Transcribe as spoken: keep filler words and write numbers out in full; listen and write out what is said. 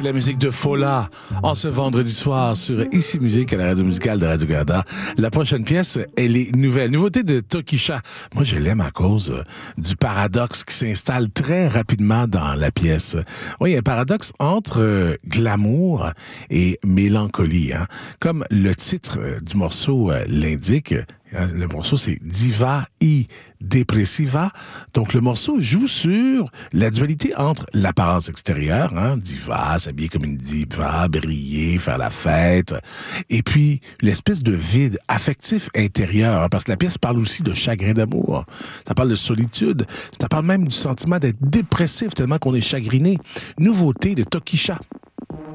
la musique de Fola en ce vendredi soir sur Ici Musique à la radio musicale de Radio-Canada. La prochaine pièce, elle est nouvelle. Nouveauté de Tokischa. Moi, je l'aime à cause du paradoxe qui s'installe très rapidement dans la pièce. Oui, il y a un paradoxe entre euh, glamour et mélancolie. Hein? Comme le titre euh, du morceau euh, l'indique, le morceau, c'est Diva i Depressiva. Donc, le morceau joue sur la dualité entre l'apparence extérieure, hein, diva, s'habiller comme une diva, briller, faire la fête, et puis l'espèce de vide affectif intérieur, hein, parce que la pièce parle aussi de chagrin d'amour, ça parle de solitude, ça parle même du sentiment d'être dépressif tellement qu'on est chagriné. Nouveauté de Tokischa.